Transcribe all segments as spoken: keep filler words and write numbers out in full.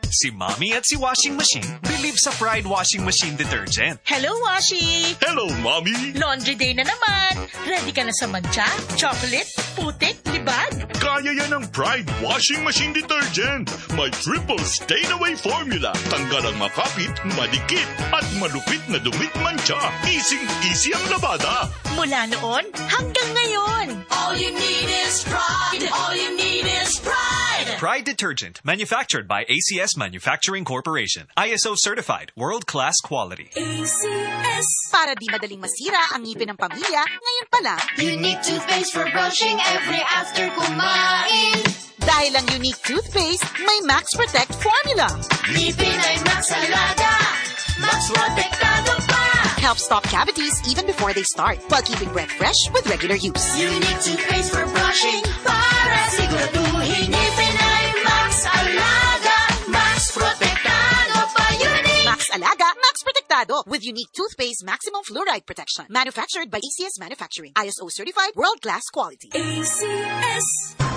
Si Mommy at si Washing Machine believe sa Pride Washing Machine Detergent. Hello, Washi! Hello, Mommy! Laundry day na naman. Ready ka na sa mantsa, chocolate, putik, libag? Kaya yan ang Pride Washing Machine Detergent. May triple stain-away formula. Tanggal ang makapit, madikit, at malupit na dumit mancha. Easy-easy ang labada. Mula noon hanggang ngayon. All you need is pride. All you need is pride. Pride Detergent, manufactured by A C S Manufacturing Corporation. I S O certified, world-class quality. A C S. Para di madaling masira ang ngipin ng pamilya, ngayon pa lang. Unique toothpaste for brushing every after kumain. Dahil ang unique toothpaste, may Max Protect formula. Ngipin ay Max Alaga. Max Protectado pa. Helps stop cavities even before they start, while keeping breath fresh with regular use. Unique toothpaste for brushing para siguraduhin ngipin ay Max Alaga. Max Protectado pa. Unique. Max Alaga, Max Protectado with unique toothpaste maximum fluoride protection. Manufactured by A C S Manufacturing. I S O certified, world-class quality. A C S.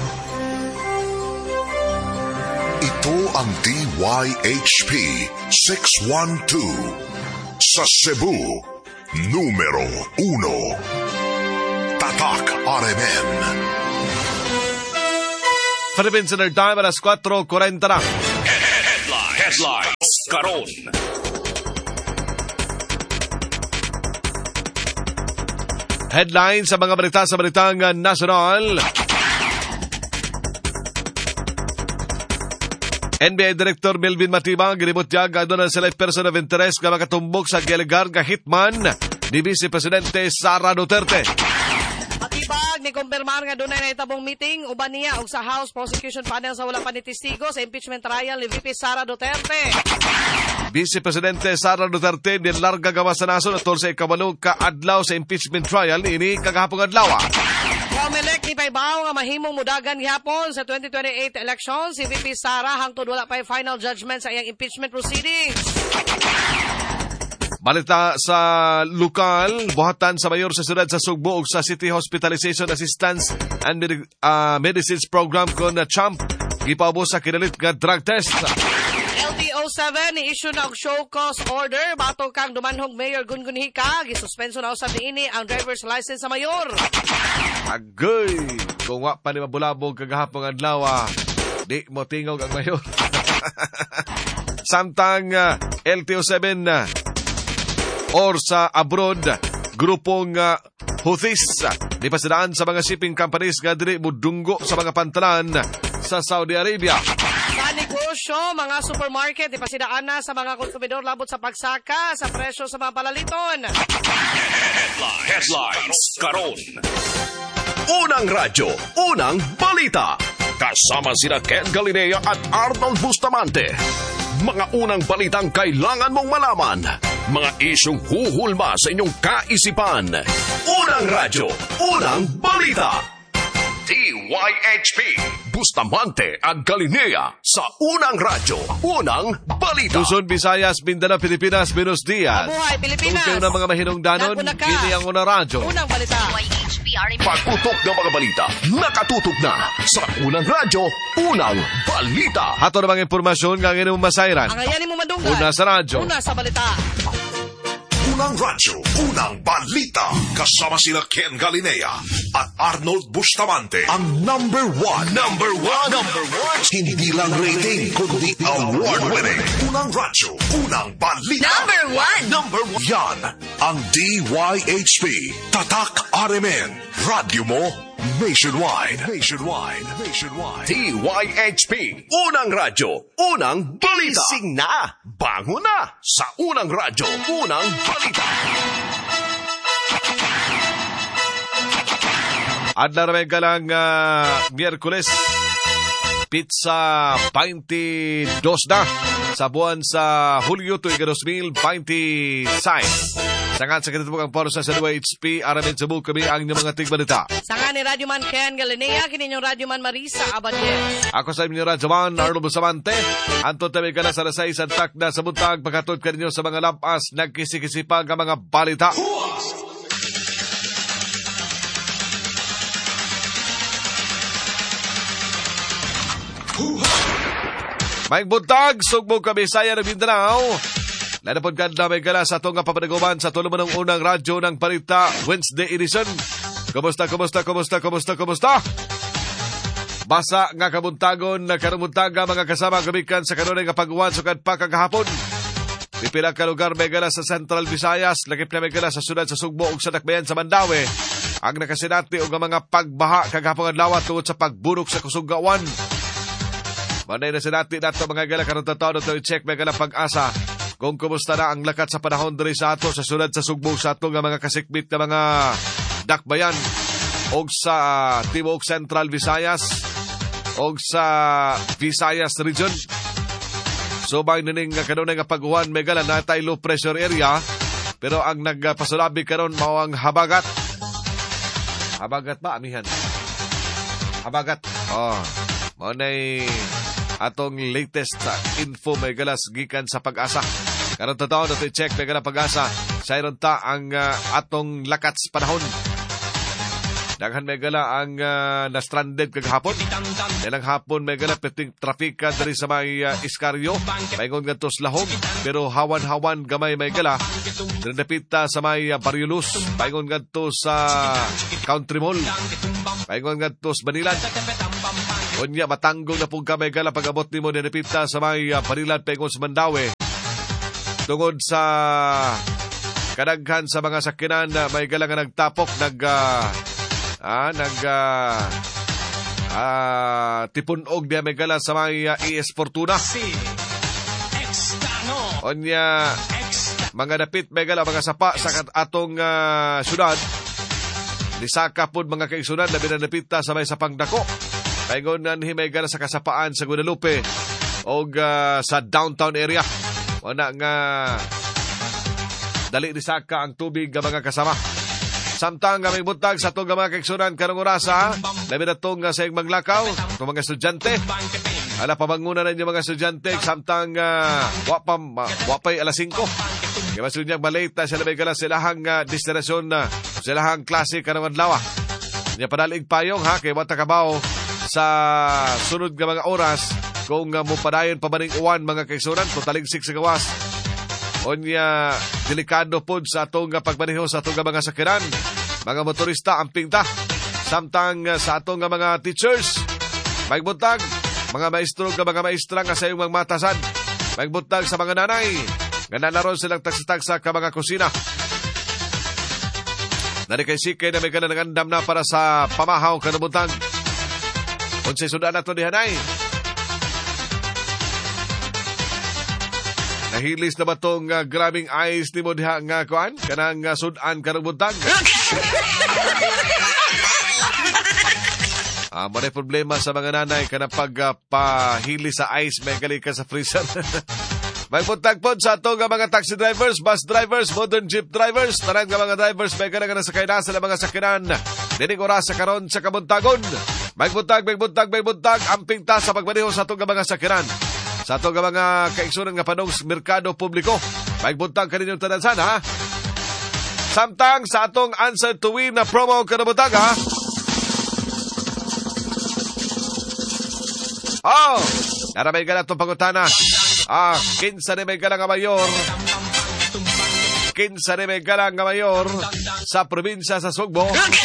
Ito ang D Y H P six one two. Sa Cebu, numero uno. Tatak R M N. Philippine Standard Time, alas four forty na. Headlines. Headlines. Karon. Headlines sa mga balita sa balitang nasyonal. N B I Director Melvin Matibang ginibutyag aduna sila person of interest nga makatumbok sa gilegar nga hitman ni Vice Presidente Sara Duterte. Matibag ni kumpirmar nga dunay nahitabong meeting uban niya og sa House Prosecution Panel sa wala pa ni testigo sa impeachment trial ni V P Sara Duterte. Vice Presidente Sara Duterte nilarga gawas sa nason atol sa ikawalo ka adlaw sa impeachment trial ini kagahapong adlaw. Comelec ni Paibaw nga mahimong mudagan gihapon sa twenty twenty-eight elections si V P Sara hangtod wala pa final judgment sa iyang impeachment proceedings. Balita sa lokal, buhatan sa mayor sa siyudad sa Sugbo ug sa City Hospitalization Assistance and Medi- uh, Medicines Program kon na Champ gipaubos sa kinalit nga drug test. L T O seven ni-issue na og show cause order batok kang dumanhog Mayor Gungun Hika gisuspenso na usab niini ang driver's license sa mayor. Agoy, kung wa pa ni mabulabog kagahapong adlaw, di mo tingog ang mayor. Samtang uh, L T O seven uh, or sa abroad, grupong uh, Houthis uh, di pasidaan sa mga shipping companies nga dili mudunggo sa mga pantalan sa Saudi Arabia. Sa negosyo, mga supermarket, di pasidaan na sa mga konsumidor labot sa pagsaka sa presyo sa mga palaliton. Headlines. Headlines. Karon. Unang radyo, unang balita. Kasama sina Ken Galinea at Arnold Bustamante. Mga unang balitang kailangan mong malaman. Mga isyong huhulma sa inyong kaisipan. Unang radyo, unang balita. D Y H P, Bustamante at Galinea sa unang radyo, unang balita. Luzon, Visayas, Mindanao, Pilipinas, Buenos Dias. Mabuhay, Pilipinas. Kung kayo ng mga mahinungdanon, kini ang unang radyo. Unang balita. Pagtutok ng mga balita, nakatutok na sa unang radyo, unang balita. Hato namang impormasyon nga ngayon masayran. Ang ayanin mo madunggan. Una sa radyo. Una sa balita. Unang radyo, unang balita. Kasama sila Ken Galinea at Arnold Bustamante. Ang number one. Number one. Number one. Hindi lang rating, kundi award-winning. Unang radyo, unang balita. Number one. Number one. Yan ang D Y H P. Tatak R M N. Radyo mo nationwide. Nationwide. Nationwide. D Y H P, unang radyo, unang balita. Gising na, bango na sa unang radyo, unang balita. Adla ramay galang uh, Miyerkules, pizza twenty-two na sa buwan sa Hulyo tuig two thousand twenty-six. Sangat sa kinitubog ang paro sa D Y H P, aramin sa buong kami ang inyong mga tigbalita. Sangan ni Radyo Man Ken Galinea, kininyong Radyo Man Marisa Abadie. Ako sa inyong Radyo Man, Arnold Bustamante. Anton tabi ka na sa lasay, santak na sa buntag, pagkatod ka ninyo sa mga lampas, nagkisikisipag ang mga balita. May buntag, Sugbo ka Bisaya ng Mindanao. Lanapod ka na may gala sa itong papanaguman sa tulong ng unang radyo ng Balita Wednesday edition. Kumusta, kumusta, kumusta, kumusta, kumusta? Basa nga kabuntagon na karumuntaga mga kasama kamikan sa kanunay nga pagguwan sukad pa kagahapon. Pipila ka lugar may gala sa Central Visayas, lakip na may gala sa sunod sa Sugbo ug sa Dakbayan sa Mandawi. Ang nakasinati o nga mga pagbaha kagahapon adlaw tungod sa pagbunok sa Kusugawan. Manay na sinati nato mga gala karon taon ito i-check may gala Pag-asa kung kumusta na ang lakat sa panahon diri sa ato sa sunod sa Sugbo sa ato nga mga kasikbit nga mga Dakbayan o sa uh, Tibuok Central Visayas o sa Visayas region. So bang nining nga kanunay nga pag-uwan may gala na tayo low pressure area pero ang nagpasulabi karon mao ang habagat. Habagat ba amihan? Habagat. Oh. Mao nay atong latest uh, info may galas gikan sa Pag-asa. Karon tataw na i-check may gala Pag-asa. Sayron ta ang uh, atong lakats panahon. Daghan may gala ang uh, na-stranded kagahapon. Ilang hapon may gala peting trafika dari sa may uh, Iscario. Paingon gantos lahog. Pero hawan-hawan gamay may gala. Dinapita sa may uh, Bariolus. Paingon gantos sa uh, Country Mall. Paingon gantos Banilan. Unya matanggong na pong kamay gala pag-abot ni mo dinapita sa may uh, Banilan paingon sa Mandawi. Tungod sa kadaghan sa mga sakinan na may gala nga nagtapok, nag... Uh, Ah, nag uh, uh, tipunog diya may gala sa mga uh, E S Fortuna. Onya mga dapit may gala mga sapa sa atong uh, syudad. Nisaka pod mga kaigsunan labi na napita sa may sapang dako. Paingon na may gala sa kasapaan sa Guadalupe o uh, sa downtown area. Wala nga dali nisaka ang tubig ng mga kasama. Samtang kami buntag sa itong mga kaigsunan karong orasa, labi na itong sa iyong maglakaw, itong mga estudyante. Ala, pabangunan na yung mga estudyante, samtang uh, wapam, uh, wapay alas singko. Kaya masunod niyang malita sila may gala silahang uh, destinasyon na uh, silahang klase karong adlaw. Niya padalig payong ha, kaya wata kabaw sa sunod nga mga oras kung uh, mupadayon pabaning uwan mga kaigsunan, totaling six sa gawas. Onya, delikado po sa atong pagmaneho sa atong mga sakiran. Mga motorista, amping ta. Samtang sa atong mga teachers, magbuntag, mga maestro ka mga maestra nga sa iyong mga matasan. Magbuntag sa mga nanay, nga nanaron silang tagsitagsa ka mga kusina. Narikay sikay na may kananangandam na para sa pamahaw kanabuntag. Unsay sudan na ito di hanay. Nahilis na ba itong uh, grabing eyes ni mo diha nga kuan? Kanang uh, sudan karong buntag. Ah, may problema sa mga nanay kana pag uh, pahili sa ice may gali ka sa freezer. May buntag po sa itong uh, mga taxi drivers, bus drivers, modern jeep drivers, tanan nga mga drivers may kana nga sakay na sa mga sakinan. Dinig oras sa karon sa kabuntagon. May buntag, may buntag, may buntag, amping ta sa pagmaneho sa itong mga sakinan. Sa ito nga mga kaigsunan nga panong merkado publiko. May buntag ka ninyong tadansan, ha? Samtang sa atong answer to win na promo kanabuntag, ha? Oh! Naramay ka na itong pangutana. Ah, kinsa ni may galang nga mayor. Kinsa ni may galang nga mayor sa probinsya sa Sugbo.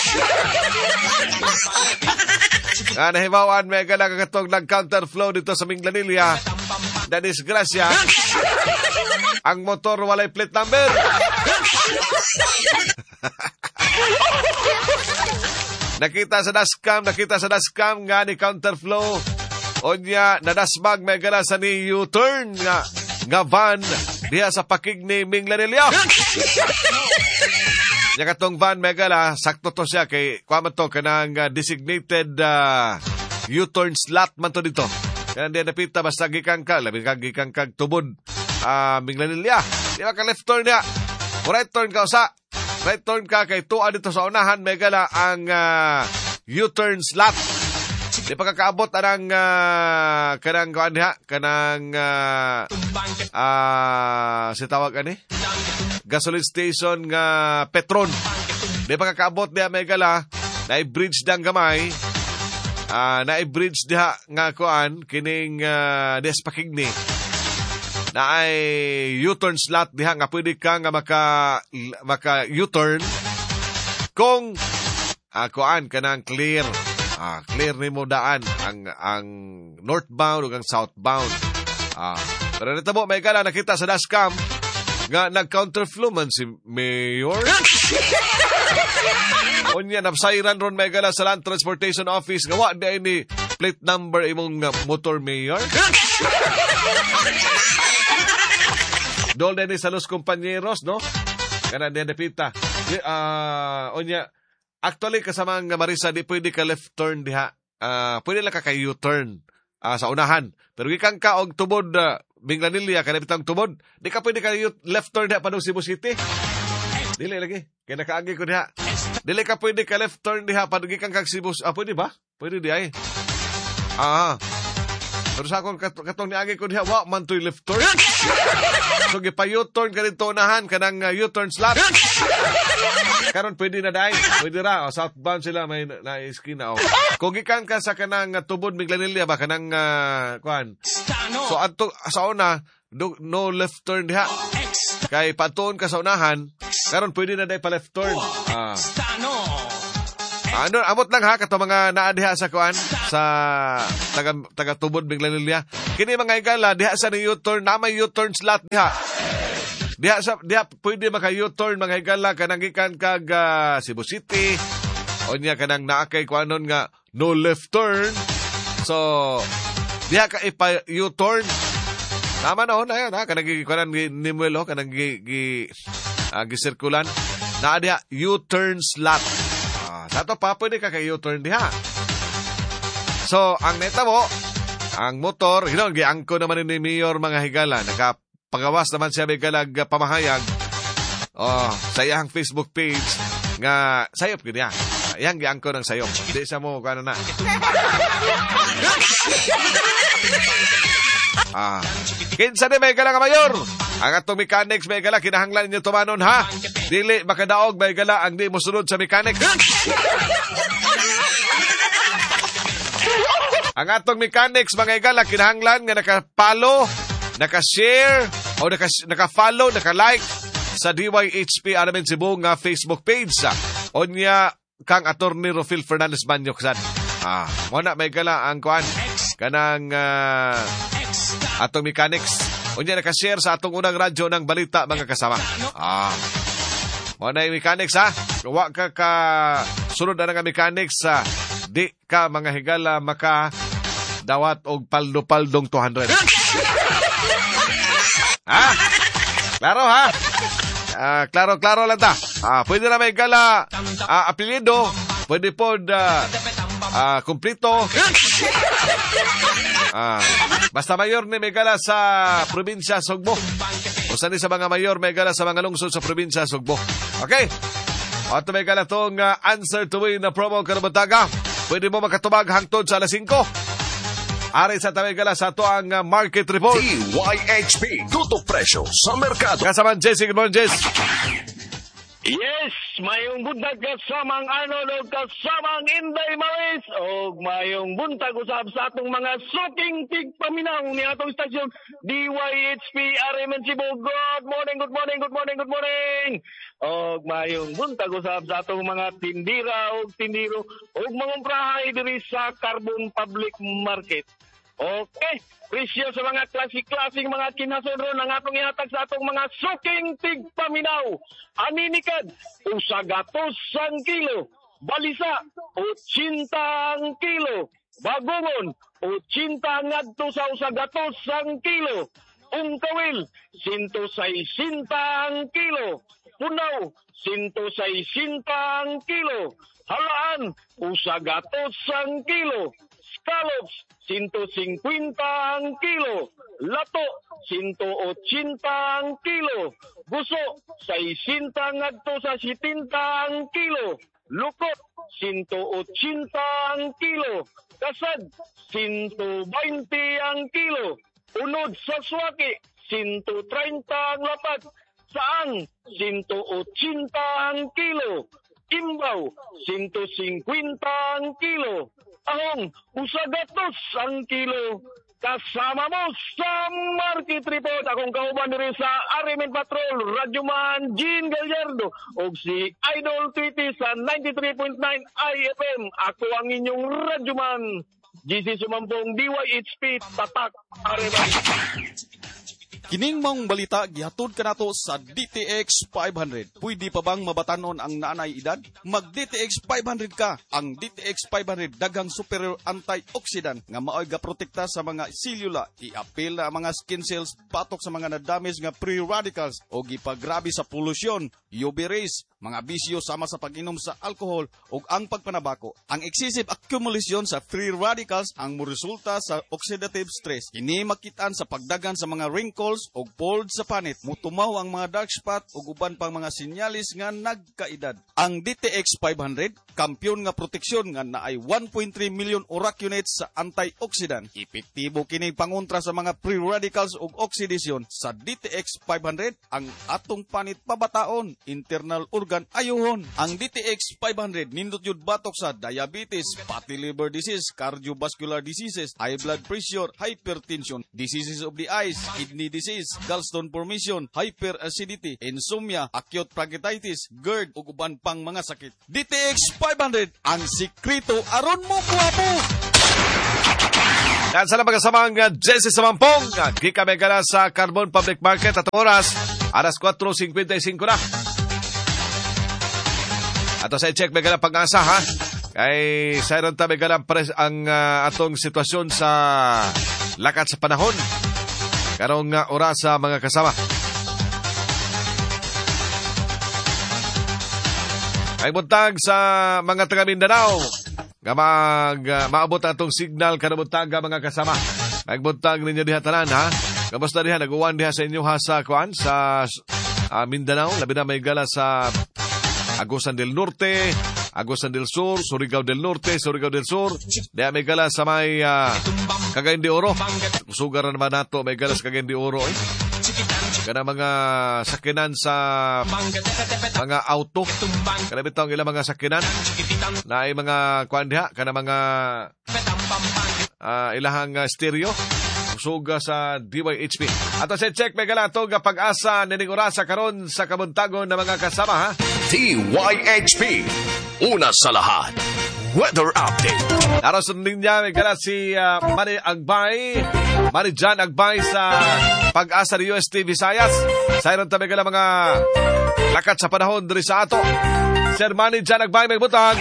Nga nahibawan may galang nga itong nag-counterflow dito sa Minglanilla. Na disgrasya, ang motor walay plate number. Nakita sa dashcam, nakita sa dashcam nga ni counterflow. Onya, nadasbag may gala sa ni U-turn nga, nga van diya sa pakig ni Minglanilla. Nga katong van may gala, sakto to siya kay kwa man to kanang uh, designated uh, U-turn slot man to dito. Kaya hindi napita basta gikang ka, labi kang gikang kag tubod uh, Minglanilla. Di ba ka left turn niya? O right turn ka sa. Right turn ka kay tuwa dito sa unahan, may gala ang uh, U-turn slot. Di pa kakaabot anang uh, kanang kuan diha, kanang uh, uh, si tawag ani? Gasoline station nga Petron. Di pa kakaabot diha may gala, na i-bridge dang gamay. Ah, na-bridge diha nga kuan kining uh, des pakigni. Na ay U-turn slot diha nga pwede ka nga maka maka U-turn kung ah, kuan kanang clear. Ah, clear nimo daan ang ang northbound ug ang southbound. Ah, pero nitabo may kala nakita sa dashcam nga nag-counterflow man si Mayor. Unya napsayran ron may gala sa Land Transportation Office nga wa di ni plate number imong uh, motor, Mayor. Dol din sa los compañeros, no? Kana din depita. Ah, uh, unya actually kasama nga Marisa di pwede ka left turn diha. Ah, uh, pwede lang ka kay U-turn uh, sa unahan. Pero gikan ka og tubod uh, Binglanilla kana bitang tubod, di ka pwede ka left turn diha padung Cebu City. Dili lagi. Kaya nakaagi ko diha. Dili ka pwede ka left turn diha padugi kang kag Cebu. Ah, pwede ba? Pwede di ay. Ah. Pero sa akong kat katong niagi ko diha, wa man to'y left turn. So, gipa-U-turn ka dito unahan, kanang uh, U-turn slot. Karon pwede na dai. Pwede ra. O, southbound sila, may na-skin na. O. Kung gikan ka sa kanang uh, tubod Miglanilla ba, kanang, uh, kuhan. So, ato, sa una, do, no left turn diha. Kay patuon ka sa unahan, karon pwede na dai pa left turn. Ah. Ano, amot lang ha, kato mga naadiha sa kuan, sa taga, taga tubod Miglanilla. Kini mga igala, diha sa ni U-turn, na may U-turn slot diha. Diha sa, diha pwede maka U-turn mga igala, kanang ikan kag uh, Cebu City. O niya kanang naakay kuanon nga, no left turn. So, diha ka ipa U-turn. Tama na ho na yan ha, kanang kuanan ni Muelo, kanang gi, gi, uh, gisirkulan. Na diha, U-turn slot. Sa ito pa, pwede ka kay U-turn diha. So, ang neta mo, ang motor, you know, giangko naman ni Mayor mga higala. Nakapagawas naman siya higala pamahayag oh, sa iyang Facebook page nga sayop ko niya. Iyang giangko ng sayop. Di siya mo, kano na. Ah, kinsa ni may gala ka Mayor? Ang atong mechanics may gala, kinahanglan niyo tumanon ha. Dili makadaog may gala ang di mo sunod sa mechanics. Ang atong mechanics mga igala, kinahanglan nga nakapalo, nakashare, o naka, nakafollow, nakalike sa D Y H P Aramen Cebu nga Facebook page. O niya kang Attorney Rufil Fernandez Banyoksan. Ah, muna may gala ang kuan kanang uh, atong mechanics. O niya nakashare sa atong unang radyo ng balita mga kasama. Ah, muna yung mechanics ha. Huwag ka ka sunod na nga mechanics ha. Di ka mga higala maka dawat og paldo-paldong two hundred. Ha? Klaro ha? Ah, klaro klaro lang ta. Ah, pwede na may gala ah, apelyido, pwede pod ah, ah, kumplito. Ah, basta mayor ni may gala sa probinsya Sugbo. O saan sa mga mayor may gala sa mga lungsod sa probinsya Sugbo. Okay? At may gala tong uh, answer to win na promo karabataga. Pwede mo makatubag hangtod sa alas singko. Ari sa tamay gala sa to ang uh, market report. D Y H P, tutok presyo sa merkado. Kasaman Jesse, good morning, Jess. Yes, mayong buntag kasamang Arnold o kasamang Inday Maris o mayong buntag usab sa atong mga suking tigpaminaw ni atong stasyon D Y H P R M N Cebu. Good morning, good morning, good morning, good morning. O mayong buntag usab sa atong mga tindira o tindiro o mga prahay diri sa Carbon Public Market. Okay, presyo sa mga klasik-klasik mga kinasodron ang atong ihatag sa atong mga suking tigpaminaw. Aninikad, usagatos ang kilo. Balisa, utsintang kilo. Bagungon, utsinta ngadto sa usagatos ang kilo. Ungkawil, sinto saisintang kilo. Punaw, sinto saisintang kilo. Halaan, usagatos ang kilo. Scallops, sinto singkwinta ang kilo. Lato, sinto otsinta ang kilo. Guso, saisinta ngadto sa sitinta ang kilo. Lukot, sinto otsinta ang kilo. Kasad, sinto bainte ang kilo. Unod sa swaki, sinto treinta ang lapat. Saang, sinto otsinta ang kilo. Imbaw, sinto singkwinta ang kilo. ahong usagatos ang kilo. Kasama mo sa Market Report. Akong kauban diri sa Arimen Patrol, Radyoman Jean Gallardo, o si Idol Tweety sa ninety-three point nine I F M. Ako ang inyong Radyoman, G C Sumampong, D Y H P, Tatak, Arimen. Kining mong balita gihatod kanato sa D T X five hundred. Pwede pa bang mabatanon ang naanay edad? Mag D T X five hundred ka. Ang D T X five hundred daghang superior antioxidant nga maoy ga protekta sa mga selula, i-apil na mga skin cells, patok sa mga na-damage nga free radicals o gipagrabe sa polusyon, U V rays, mga bisyo sama sa pag-inom sa alcohol ug ang pagpanabako. Ang excessive accumulation sa free radicals ang moresulta sa oxidative stress. Kini makitaan sa pagdagan sa mga wrinkles o folds sa panit, mutumaw ang mga dark spot o uban pang mga sinyalis nga nagkaedad. Ang D T X five hundred, kampyon nga proteksyon nga naay one point three million uracunates sa antioxidant. Epektibo kini pangontra sa mga free radicals o oxidation. Sa D T X five hundred, ang atong panit pabataon, internal organ ayuhon. Ang D T X five hundred nindot yun batok sa diabetes, fatty liver disease, cardiovascular diseases, high blood pressure, hypertension, diseases of the eyes, kidney disease, gallstone formation, hyperacidity, insomnia, acute pancreatitis, GERD, ug uban pang mga sakit. D T X five hundred, ang sikreto aron mo kuwapo. Yan sa mga uh, Jesse Samampong, uh, kikame ka na sa Carbon Public Market at oras, alas four fifty-five na. Ato sa i-check may ganang pag-asa ha. Kay sayron ta may ganang pres ang uh, atong sitwasyon sa lakat sa panahon. Karong uh, oras sa mga kasama. Ay buntag sa mga taga Mindanao. Nga mag, uh, maabot atong signal kanabuntag mga kasama. Ay buntag ninyo diha tanan ha. Kamusta diha nag-uwan diha sa inyo ha sa kuan sa uh, Mindanao, labi na may gala sa Agusan del Norte, Agusan del Sur, Surigao del Norte, Surigao del Sur. Diya may gala sa may uh, Cagayan de Oro. Sugar na naman nato, may gala sa Cagayan de Oro. Eh. Kana mga sakinan sa mga auto. Kana bitong ilang mga sakinan. Na ay mga kuan diha, kana mga uh, ilahang uh, stereo. Suga sa D Y H P. Ato sa check may gala ito nga pag-asa nining orasa karon sa kabuntagon na mga kasama ha. D Y H P. Una sa lahat, weather update. Naroon sa ninya may gala si uh, Manny Agbay, Manny John Agbay sa pag-asa ni U S T Visayas. Sayron ta may gala mga lakat sa panahon diri sa ato. Sir Manny John Agbay may butang.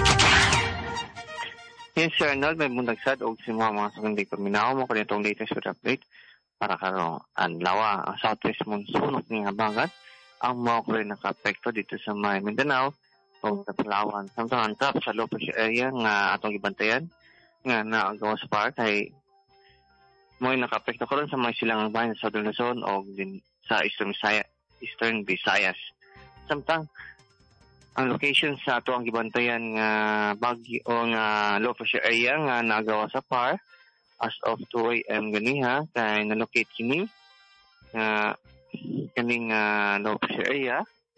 Yes, Sir Arnold, may mundagsad o si mga mga sakundig paminaw mo kanitong latest weather update para karong anlawa ang southwest monsoon of nga bagat ang mga kuri naka-apekto dito sa may Mindanao o sa Palawan. Samtang ang trap sa low pressure area nga atong ibantayan nga naagawa sa park ay mo'y naka-apekto karon sa mga silangang bayan sa Southern Luzon o din sa Eastern Visayas. Eastern Visayas. Samtang ang location sa ato ang gibantayan nga bagyo o nga low pressure area nga nagawa sa P A R as of two a.m. ganiha kay na-locate kini nga kaning uh, low pressure area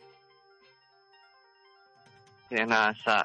kaya na sa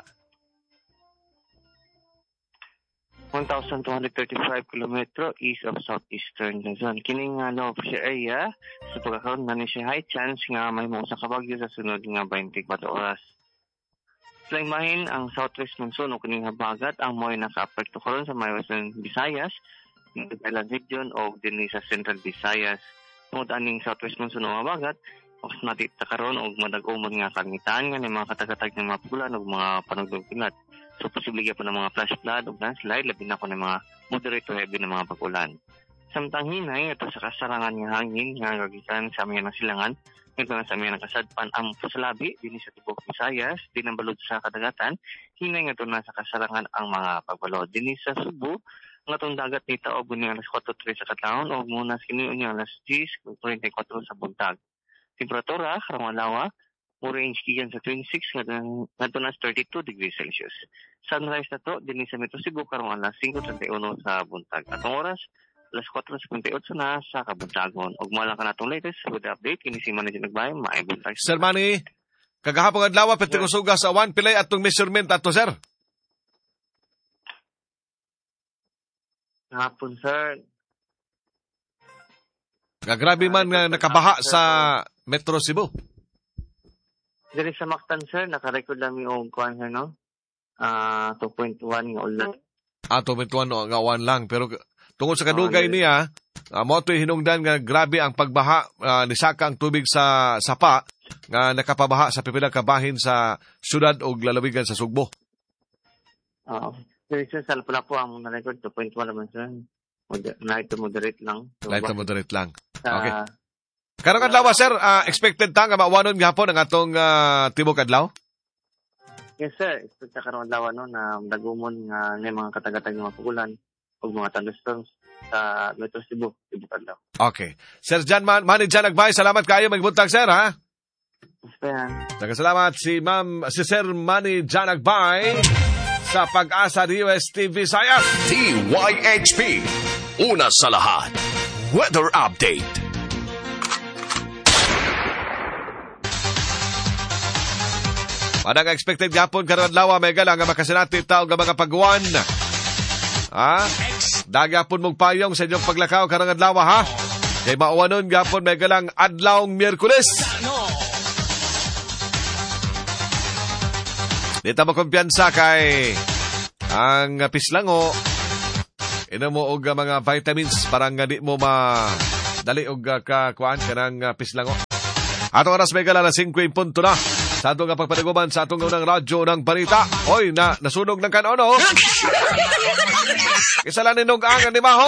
one thousand two hundred thirty-five kilometro east of southeastern Luzon. Kining uh, low pressure area sa pagkakaroon na ni siya high chance nga may mga sa kabagyo sa sunod nga twenty-four oras. Mahin ang southwest monsoon o kuning habagat ang mo'y naka-apekto karon sa may western Visayas, Island region o din sa central Visayas. Tungod aning southwest monsoon o habagat, mas natita karon og madag-umon nga kalangitan nga ni mga katagatag ng mga pulan o mga panugdog pilat. So posible gyud ng mga flash flood o landslide labi na ko ng mga moderate to heavy na mga pag-ulan. Samtang hinay ito sa kasarangan nga hangin nga gagikan sa mga nasilangan. Ito na sa mga nakasadpan ang pasalabi din sa tibok Visayas, din ang balod sa kadagatan, hinay nga ito na sa kasarangan ang mga pagbalod. Din sa Subo, ang atong dagat ni Tao, buning alas four three sa katlaon, o muna sini unyang alas ten twenty-four sa buntag. Temperatura, karang alawa, orange kigan sa twenty-six, nga ito na thirty-two degrees Celsius. Sunrise na to, din sa Metro Cebu, karang alas five thirty-one sa buntag. Atong oras, alas four fifty-eight na sa kabuntagon. Ug mala ka natong latest with update kini si Manager Nagbay, maayong buntag. Sir Manny, kagahapon adlaw pati ko suga sa one pilay atong measurement ato sir. Hapon, sir. Nga grabe man nga nakabaha sa Metro Cebu. Dili sa Mactan, sir, nakarecord lang yung kuhan, sir, no? Ah, two point one nga ulan. Ah, two point one nga one lang. Pero tungkol sa kadugay Oh, niya, uh, mo ito'y hinungdan nga grabe ang pagbaha, uh, nisaka ang tubig sa sapa, nga nakapabaha sa pipila kabahin sa syudad o lalawigan sa Sugbo. Oo. Sir, sir, sa pula po ang na-record, two point one naman, sir. Moder- light to moderate lang. So, Light to moderate lang. sa- Okay. Karong adlaw, sir, uh, expected ta nga mawanon gihapon ang atong uh, tibok adlaw? Yes, sir. Expect sa karong adlaw, no, na dagumon nga may mga katagatag nga mapugulan o mga thunderstorms sa Metro Cebu, Cebu adlaw. Okay. Sir Jan Man, Manny Jan Agbay, salamat kayo magbuntag, sir, ha? Basta yan. Salamat si Ma'am, si Sir Manny Jan Agbay sa Pag-asa D U S T V Sayas. T Y H P. Una sa lahat. Weather update. Padang expected gapon karon adlaw may galang nga makasinati taw nga mga pagwan. Ha? Dagapon mong payong sa inyong paglakaw karong adlaw, ha? Kay mauwanon gapon may galang adlawng Miyerkules. Dito mo kumpiyansa kay ang pislango. Ino mo og mga vitamins parang nga di mo ma dali og kakuan kanang pislango. Atong oras may galang na five punto na. Sa atong pagpanaguban sa atong unang radyo ng balita. Oy, na nasunog ng kanono. Isa lang ninog ang animaho.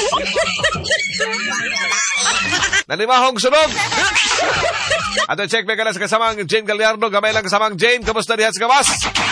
Nanimahong sunog. Ato check may galang sa kasamang Jane Gallardo. Gamay lang kasamang Jane. Kamusta diha sa gawas?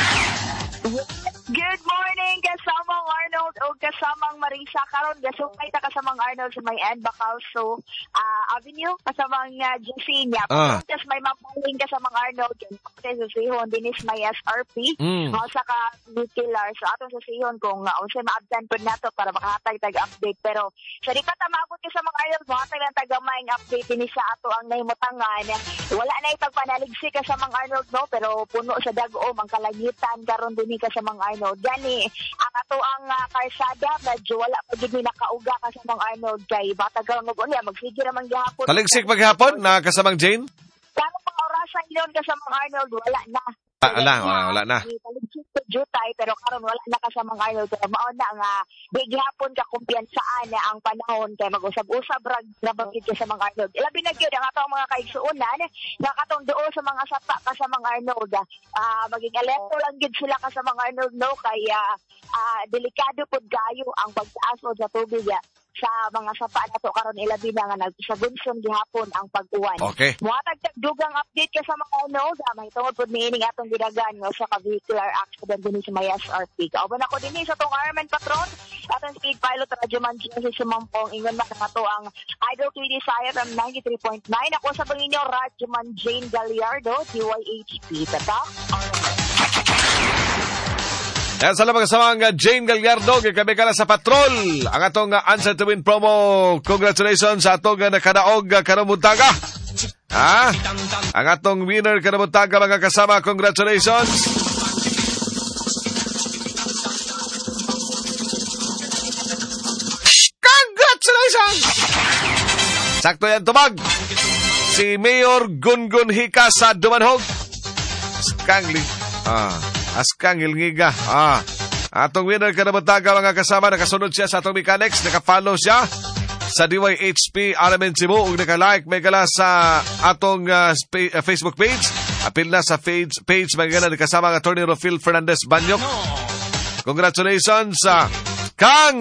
Good morning, kasamang Arnold o kasamang Marisa. Karon gasukay ta kasamang Arnold sa may end Bacalso uh, Avenue, kasamang uh, Jacinia. Ah. Tapos may mapaling kasamang Arnold yung sa sihon dinis may S R P. Mm. O saka nuclear. So atong sa sihon kung uh, unsay ma-absent po nato para makahatag tag-update. Pero sa di pa ta maabot kasamang Arnold, mahatag lang taga-maing update dinis sa ato ang nahimutangan. Wala na ipagpanaligsik kasamang Arnold, no? Pero puno sa dag-om ang kalangitan karon dinhi kasamang Arnold. Gani, ang ato ang uh, karsada, medyo wala pa gid ni nakauga kasamang Arnold kay bata karon og unya magsige naman gihapon. Taligsik maghapon na kasamang Jane? Kano pang orasan yon kasamang Arnold wala na. Ah, wala, wala, wala na. Taligsik ko jutay pero karon wala na kasamang Arnold kay mao na nga di gihapon ka kumpiyansaan na ang panahon kay mag-usab-usab rag nabangkit kasamang Arnold. Ilabi na gyud ang atong mga kaigsuonan nga katong duo sa mga sapa kasamang Arnold. Ah, uh, maging alerto lang gid sila kasamang Arnold, no, kay uh, uh, delikado pud gayo ang pagtaas od sa tubig uh, sa mga sapa nato karon ilabi na nga nagsagunson gihapon ang pag-uwan. Okay. Muhatag tag dugang update ka sa mga Arnold, uh, mahitungod pud niining atong gidagan no sa vehicular accident dinhi sa may S R P. Kauban ako dinhi sa tong Armen Patron, atong speed pilot Radyo Man si Sumampong ingon man nga to ang Idol T D Saya from ninety-three point nine. Ako sa banginyo Radyo Man Jane Gallardo, T Y H P. Tatak. Yan sa lamang kasamang Jane Gallardo, kami ka na sa patrol. Ang atong uh, Answer to Win promo. Congratulations sa atong uh, nakadaog uh, karamutaga. Ha? Ang atong winner karamutaga mga kasama. Congratulations. Congratulations! Sakto yan tumag. Si Mayor Gungun Hika sa Dumanhog. Skangli. Ah. Askang Ilngiga. Ah. Atong winner ka na bataga mga kasama. Nakasunod siya sa atong mechanics. Nakafollow siya sa D Y H P Armen Cebu. Ug naka-like may gala sa atong uh, sp- uh, Facebook page. Apil na sa page, page may gala. Nakasama ang Attorney Rofil Fernandez Banyok. Congratulations sa uh, Kang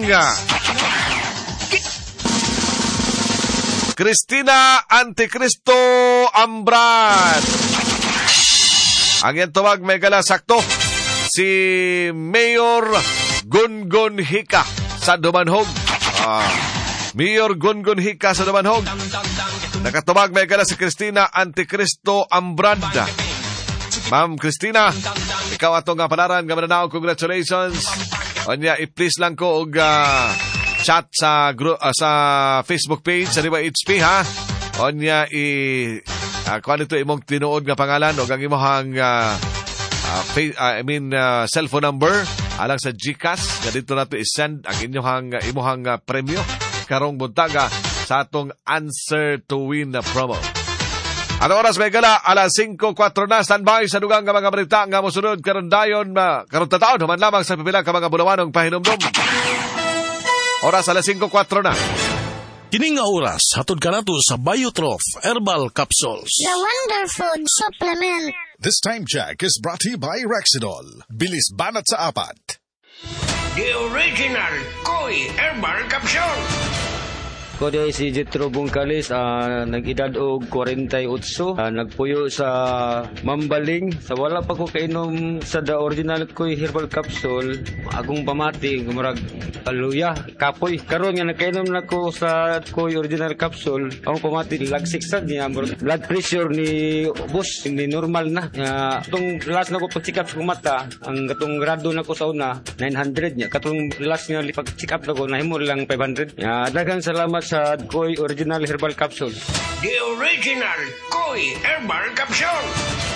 Cristina Anticristo Ambran. Ang yan tuwag may gala sakto. Si Mayor Gungun Hika sa Dumanhog. Ah, Mayor Gungun Hika sa Dumanhog. Nakatubag may gala si Cristina Anticristo Ambranda. Ma'am Cristina, ikaw atong nga palaran. Gamananaw, congratulations. Onya, i-please lang ko og uh, chat sa group, uh, sa Facebook page sa D Y H P, ha? Onya, i... Uh, kung ano ito imong tinuod nga pangalan o ang imong uh, uh, pay, uh, I mean uh, cellphone number alang sa GCash nga dito nato i-send ang inyong imuhang uh, premyo karong buntaga sa atong Answer to Win na promo. Ano oras may gala? Alas singko kwatro na. Standby sa dugang nga mga balita nga mosunod karon dayon uh, karon tataon human lamang sa pipila ka mga bulawanong pahinumdum. Oras alas singko kwatro na. Kining nga oras hatod kanato sa Biotrof Herbal Capsules. The Wonder Food Supplement. This time check is brought to you by Rexidol. Bilis banat sa apat. The original Koi Herbal Capsule. Ko di si Jetro Bungkalis, uh, nag-edad og forty-eight, uh, nagpuyo sa Mambaling. Sa wala pa ko kainom sa the original Koi Herbal Capsule, agong pamati, gumurag aluya, kapoy. Karon nga nagkainom na ko sa Koi Original Capsule, ang pamati, lagsik sad niya. Blood pressure ni boss, hindi normal na. Uh, itong last na ko pag-check up sa mata, ang katong grado na ko sa una, nine hundred niya. Katong last nga pag-check up na ko, nahimo lang five hundred. Uh, daghang salamat sa Koi Original Herbal Capsule. The original Koi Herbal Capsule.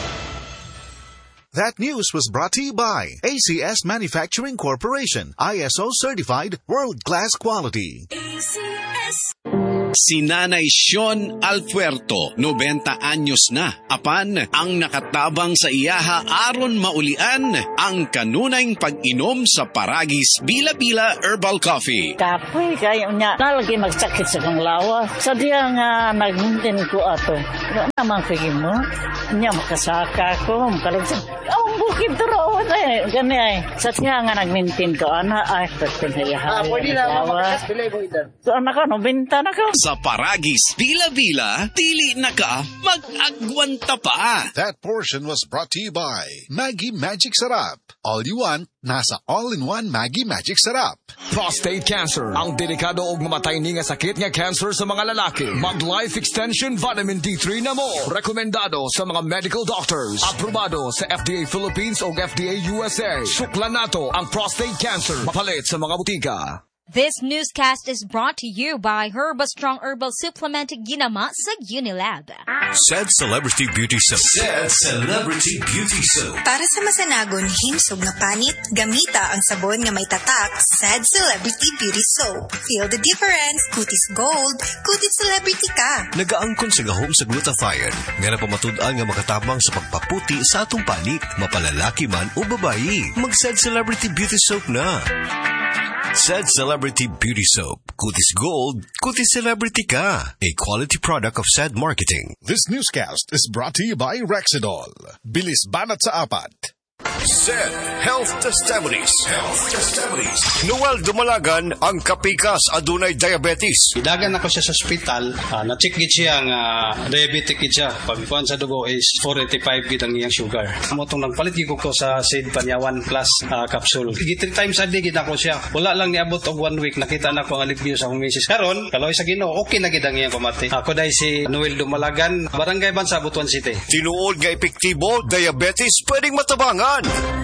That news was brought to you by A C S Manufacturing Corporation, I S O certified, world-class quality. A C S. Si Nanay Sean Alpuerto, ninety anyos na. Apan, ang nakatabang sa iyaha aron maulian ang kanunayng pag-inom sa Paragis Bila-Bila Herbal Coffee. Kapoy kayo niya, nalagi magsakit sa kong lawa. Sa diya nga nag-maintain ko ato. Ano naman pigin mo? Niya makasaka ko, makalagsan. Ang bukid turoon eh. Gani ay. Sa diya nga nag-maintain ko, ana ay, pagkin na iyaha. Ah, pwede na, makakas, bilay mo itan. So, anak ko, nobenta na ko. Sa Paragis Bila-Bila, dili na ka mag-agwanta pa. That portion was brought to you by Maggie Magic Sarap. All you want, nasa all-in-one Maggie Magic Sarap. Prostate cancer, ang delikado og mamatay ni nga sakit nga cancer sa mga lalaki. Mag-Life Extension Vitamin D three na mo. Rekomendado sa mga medical doctors. Aprobado sa F D A Philippines o F D A U S A. Suklan nato ang prostate cancer. Mapalit sa mga butika. This newscast is brought to you by Herba Strong Herbal Supplement Ginama sa Unilab. Said Celebrity Beauty Soap. Said Celebrity Beauty Soap. Para sa masanagon himsog na panit, gamita ang sabon nga may tatak, Said Celebrity Beauty Soap. Feel the difference, kutis gold, kutis celebrity ka. Nagaangkon sa gahom sa glutathione, nga napamatud-an nga makatabang sa pagpaputi sa atong panit, mapalalaki man o babayi. Mag-Said Celebrity Beauty Soap na. Said Celebrity Beauty Soap. Kutis Gold, kutis celebrity ka. A quality product of Said Marketing. This newscast is brought to you by Rexidol. Bilis banat sa apat. Said Health Testimonies. Health Testimonies. Noel Dumalagan ang kapikas adunay diabetes. Idagan ako siya sa ospital, uh, na-check gid siya nga diabetic gid siya. Pagkuan sa dugo is four eighty-five gid ang iyang sugar. Amo tong nagpalit gid ko sa Said Panyawan Plus uh, capsule. Gid three times a day gid ako siya. Wala lang niabot og one week nakita na ko ang alivio sa akong misis. Karon, kaloy sa Ginoo, okay na gid ang iyang pamati. Ako dai si Noel Dumalagan, Barangay Bansa, Butuan City. Tinuod nga epektibo, diabetes pwedeng matabangan.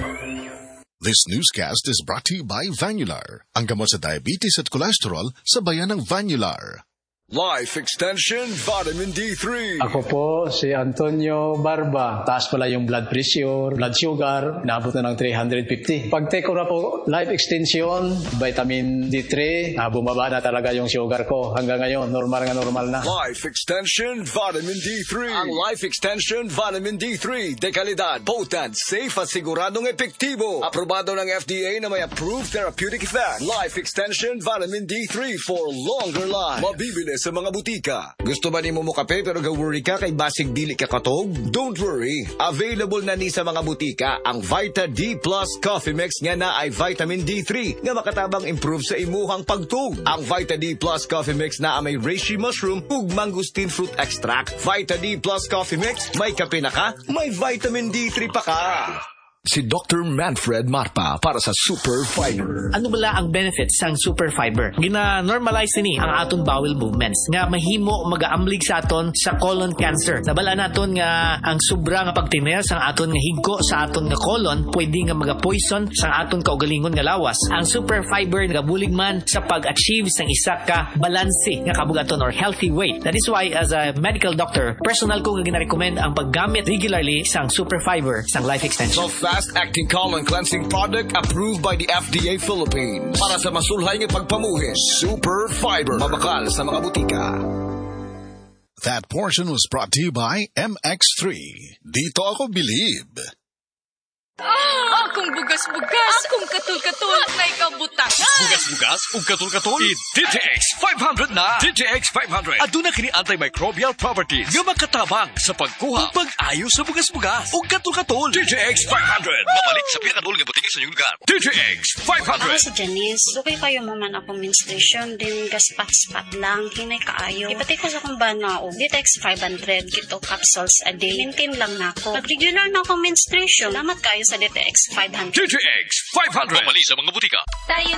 This newscast is brought to you by Vanular. Ang gamot sa diabetes at cholesterol sa bayan ng Vanular. Life Extension Vitamin D three. Ako po si Antonio Barba. Taas pala yung blood pressure, blood sugar, naabot na ng three fifty. Pag take ko na po Life Extension, Vitamin D three, ah, bumaba na talaga yung sugar ko. Hanggang ngayon, normal nga normal na. Life Extension Vitamin D three. Ang Life Extension Vitamin D three, dekalidad, potent, safe at siguradong epektibo. Aprobado ng F D A na may approved therapeutic effect. Life Extension Vitamin D three for longer life. Mabibili sa mga butika. Gusto ba ni mo mo kape pero ga-worry ka kay basig dili ka katog? Don't worry. Available na ni sa mga butika ang Vita D Plus Coffee Mix nga na ay Vitamin D three nga makatabang improve sa imuhang pagtug. Ang Vita D Plus Coffee Mix na may reishi mushroom ug mangosteen fruit extract. Vita D Plus Coffee Mix, may kape na ka, may Vitamin D three pa ka. Si Doctor Manfred Marpa para sa Super Fiber. Ano bala ang benefits sang Super Fiber? Gina-normalize ni ang aton bowel movements nga mahimo mag-aamblig sa aton sa colon cancer. Nabala naton nga ang sobra nga pagtiner sang aton nga higko sa aton nga colon pwede nga maga-poison sang aton kaugalingon nga lawas. Ang Super Fiber nagabulig man sa pag-achieve sang isa ka balanse nga kabugaton or healthy weight. That is why as a medical doctor, personal ko nga gina-recommend ang paggamit regularly sang Super Fiber sang Life Extension. So fast-acting colon cleansing product approved by the F D A Philippines. Para sa masulhay ng pagpamuhi, Super Fiber. Mabakal sa mga butika. That portion was brought to you by M X three. Dito ako believe. Ah, akong bugas-bugas, akong katul-katul, na ikaw butangan. Bugas-bugas ug katul-katul. I-D T X five hundred na. D T X five hundred. Aduna kini antimicrobial properties nga makatabang sa pagkuha ug pag-ayo sa bugas-bugas ug katul-katul. D T X five hundred. Mabalik sa pinakadul nga butika sa inyong lugar. D T X five hundred. Ako si Janice. Dugay kayo mo man akong menstruation din gaspat-spat lang hinay kaayo. Ipatay ko sa kong bana og D T X five hundred kito capsules a day. Maintain lang nako. Pag regular na akong menstruation, salamat kayo sa D T X five hundred. D T X five hundred. Mamali sa mga butika. Tayo